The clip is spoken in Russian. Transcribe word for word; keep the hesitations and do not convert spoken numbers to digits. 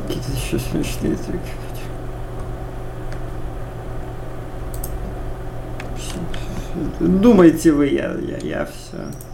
Какие-то еще смешные трюки. Думайте вы, я, я, я все.